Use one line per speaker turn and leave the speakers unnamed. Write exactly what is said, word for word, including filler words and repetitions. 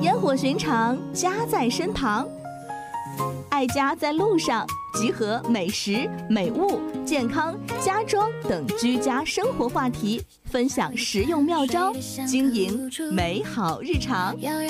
烟火寻常，家在身旁。爱家在路上，集合美食、美物、健康、家装等居家生活话题，分享实用妙招，经营美好日常。